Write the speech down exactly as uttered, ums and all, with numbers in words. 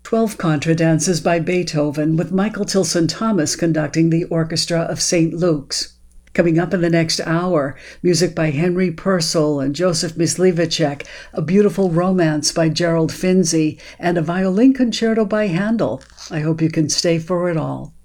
twelve Contra Dances by Beethoven, with Michael Tilson Thomas conducting the Orchestra of Saint Luke's. Coming up in the next hour, music by Henry Purcell and Joseph Myslivacek, a beautiful romance by Gerald Finzi, and a violin concerto by Handel. I hope you can stay for it all.